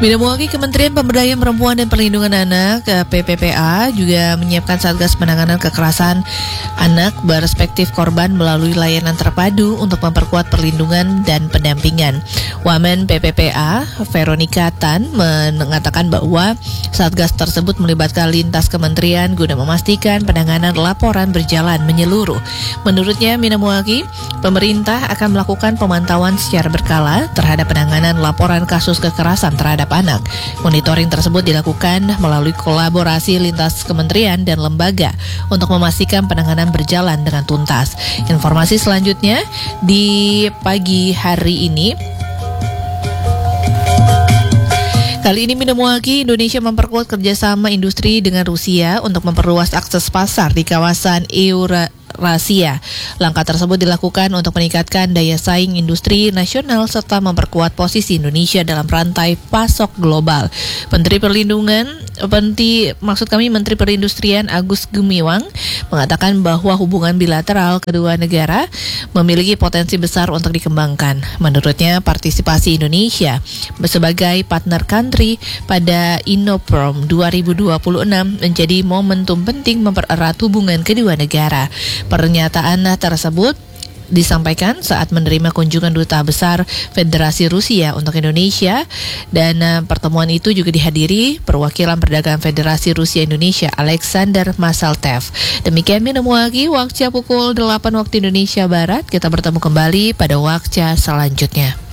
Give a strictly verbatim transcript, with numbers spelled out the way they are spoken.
Mewakili Kementerian Pemberdayaan Perempuan dan Perlindungan Anak P P P A juga menyiapkan Satgas Penanganan Kekerasan Anak berperspektif korban melalui layanan terpadu untuk memperkuat perlindungan dan pendampingan. Wamen P P P A Veronica Tan mengatakan bahwa Satgas tersebut melibatkan lintas kementerian guna memastikan penanganan laporan berjalan menyeluruh. Menurutnya, Mewakili, pemerintah akan melakukan pemantauan secara berkala terhadap penanganan laporan kasus kekerasan terhadap anak. Monitoring tersebut dilakukan melalui kolaborasi lintas kementerian dan lembaga untuk memastikan penanganan berjalan dengan tuntas. Informasi selanjutnya di pagi hari ini. Kali ini Mewakili Indonesia memperkuat kerjasama industri dengan Rusia untuk memperluas akses pasar di kawasan Eurasia. Langkah tersebut dilakukan untuk meningkatkan daya saing industri nasional serta memperkuat posisi Indonesia dalam rantai pasok global. Menteri Perlindungan, Menteri, maksud kami Menteri Perindustrian Agus Gumiwang mengatakan bahwa hubungan bilateral kedua negara memiliki potensi besar untuk dikembangkan. Menurutnya, partisipasi Indonesia sebagai partner country pada Innoprom dua ribu dua puluh enam menjadi momentum penting mempererat hubungan kedua negara. Pernyataan tersebut disampaikan saat menerima kunjungan Duta Besar Federasi Rusia untuk Indonesia, dan uh, pertemuan itu juga dihadiri perwakilan perdagangan Federasi Rusia Indonesia Alexander Masaltev. Demikian Mewakili waktu pukul delapan waktu Indonesia Barat. Kita bertemu kembali pada waktu selanjutnya.